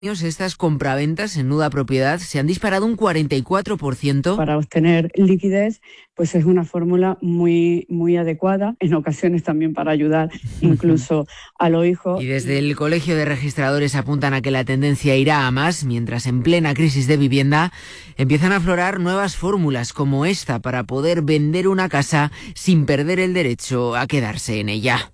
Estas compraventas en nuda propiedad se han disparado un 44%. Para obtener liquidez, pues es una fórmula muy, muy adecuada, en ocasiones también para ayudar incluso a los hijos. Y desde el Colegio de Registradores apuntan a que la tendencia irá a más, mientras en plena crisis de vivienda empiezan a aflorar nuevas fórmulas como esta para poder vender una casa sin perder el derecho a quedarse en ella.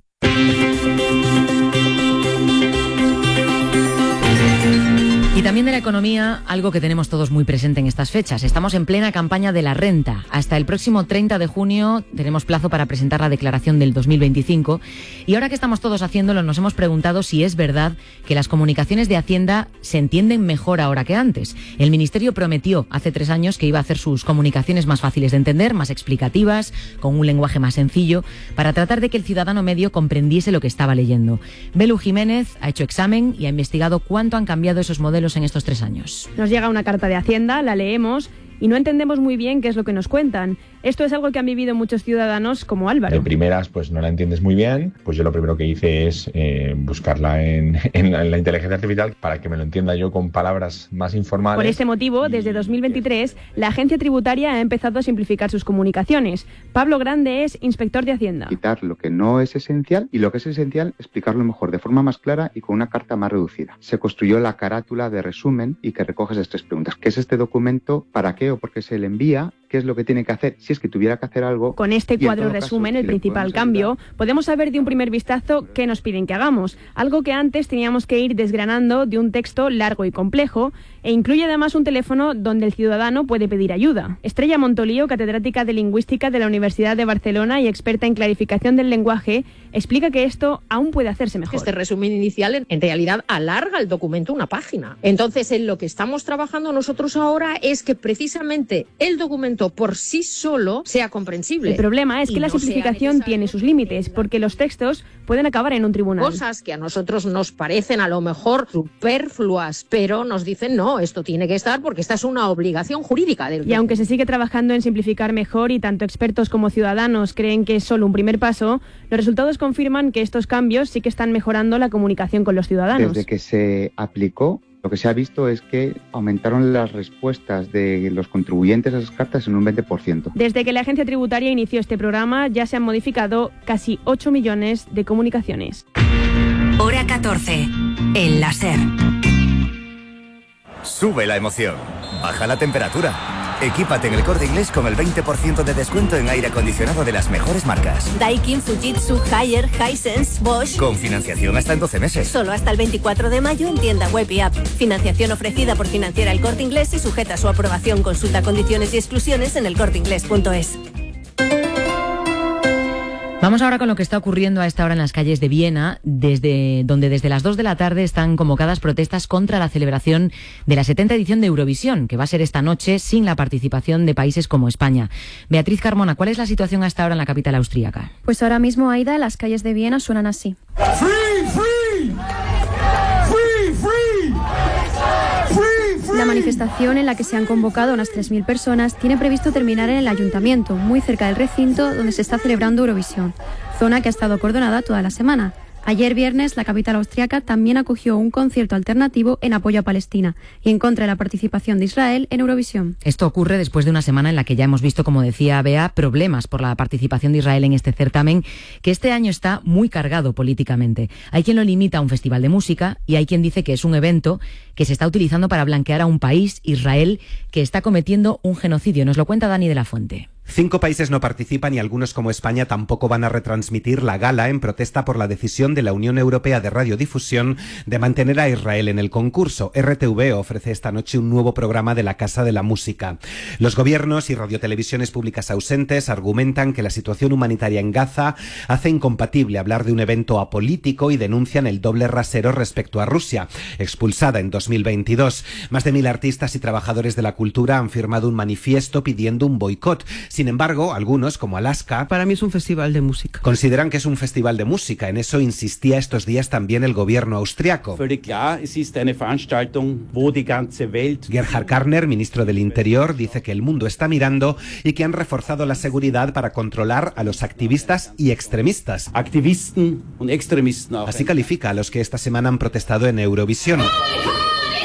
Y también de la economía, algo que tenemos todos muy presente en estas fechas. Estamos en plena campaña de la renta. Hasta el próximo 30 de junio tenemos plazo para presentar la declaración del 2025. Y ahora que estamos todos haciéndolo, nos hemos preguntado si es verdad que las comunicaciones de Hacienda se entienden mejor ahora que antes. El Ministerio prometió hace 3 años que iba a hacer sus comunicaciones más fáciles de entender, más explicativas, con un lenguaje más sencillo, para tratar de que el ciudadano medio comprendiese lo que estaba leyendo. Belu Jiménez ha hecho examen y ha investigado cuánto han cambiado esos modelos en estos 3 años. Nos llega una carta de Hacienda, la leemos y no entendemos muy bien qué es lo que nos cuentan. Esto es algo que han vivido muchos ciudadanos como Álvaro. De primeras, pues no la entiendes muy bien. Pues yo lo primero que hice es buscarla en la inteligencia artificial para que me lo entienda yo con palabras más informales. Por este motivo, desde 2023, la agencia tributaria ha empezado a simplificar sus comunicaciones. Pablo Grande es inspector de Hacienda. Quitar lo que no es esencial y lo que es esencial, explicarlo mejor, de forma más clara y con una carta más reducida. Se construyó la carátula de resumen y que recoge esas 3 preguntas. ¿Qué es este documento? ¿Para qué o por qué se le envía? ¿Qué es lo que tiene que hacer? Si es que tuviera que hacer algo. Con este cuadro resumen, el principal cambio, podemos saber de un primer vistazo qué nos piden que hagamos. Algo que antes teníamos que ir desgranando de un texto largo y complejo, e incluye además un teléfono donde el ciudadano puede pedir ayuda. Estrella Montolío, catedrática de Lingüística de la Universidad de Barcelona y experta en clarificación del lenguaje, explica que esto aún puede hacerse mejor. Este resumen inicial en realidad alarga el documento una página. Entonces, en lo que estamos trabajando nosotros ahora es que precisamente el documento por sí solo sea comprensible. El problema es que la simplificación tiene sus límites, porque los textos pueden acabar en un tribunal. Cosas que a nosotros nos parecen a lo mejor superfluas, pero nos dicen no, esto tiene que estar porque esta es una obligación jurídica. Y aunque se sigue trabajando en simplificar mejor y tanto expertos como ciudadanos creen que es solo un primer paso, los resultados confirman que estos cambios sí que están mejorando la comunicación con los ciudadanos. Desde que se aplicó, lo que se ha visto es que aumentaron las respuestas de los contribuyentes a esas cartas en un 20%. Desde que la agencia tributaria inició este programa, ya se han modificado casi 8 millones de comunicaciones. Hora 14, en la SER. Sube la emoción, baja la temperatura. Equípate en El Corte Inglés con el 20% de descuento en aire acondicionado de las mejores marcas. Daikin, Fujitsu, Haier, Hisense, Bosch. Con financiación hasta en 12 meses. Solo hasta el 24 de mayo en tienda web y app. Financiación ofrecida por Financiera El Corte Inglés y sujeta a su aprobación. Consulta condiciones y exclusiones en elcorteinglés.es. Vamos ahora con lo que está ocurriendo a esta hora en las calles de Viena, donde desde las 2 de la tarde están convocadas protestas contra la celebración de la 70ª edición de Eurovisión, que va a ser esta noche sin la participación de países como España. Beatriz Carmona, ¿cuál es la situación hasta ahora en la capital austríaca? Pues ahora mismo, Aida, las calles de Viena suenan así. ¡Free, free! ¡Free, free! La manifestación, en la que se han convocado unas 3.000 personas, tiene previsto terminar en el ayuntamiento, muy cerca del recinto donde se está celebrando Eurovisión, zona que ha estado acordonada toda la semana. Ayer viernes, la capital austriaca también acogió un concierto alternativo en apoyo a Palestina y en contra de la participación de Israel en Eurovisión. Esto ocurre después de una semana en la que ya hemos visto, como decía Bea, problemas por la participación de Israel en este certamen, que este año está muy cargado políticamente. Hay quien lo limita a un festival de música y hay quien dice que es un evento que se está utilizando para blanquear a un país, Israel, que está cometiendo un genocidio. Nos lo cuenta Dani de la Fuente. 5 países no participan y algunos como España tampoco van a retransmitir la gala en protesta por la decisión de la Unión Europea de Radiodifusión de mantener a Israel en el concurso. RTV ofrece esta noche un nuevo programa de la Casa de la Música. Los gobiernos y radiotelevisiones públicas ausentes argumentan que la situación humanitaria en Gaza hace incompatible hablar de un evento apolítico y denuncian el doble rasero respecto a Rusia, expulsada en 2022. Más de 1.000 artistas y trabajadores de la cultura han firmado un manifiesto pidiendo un boicot. Sin embargo, algunos, como Alaska, para mí es un festival de música. Consideran que es un festival de música. En eso insistía estos días también el gobierno austriaco. Gerhard Karner, ministro del Interior, dice que el mundo está mirando y que han reforzado la seguridad para controlar a los activistas y extremistas. Así califica a los que esta semana han protestado en Eurovisión.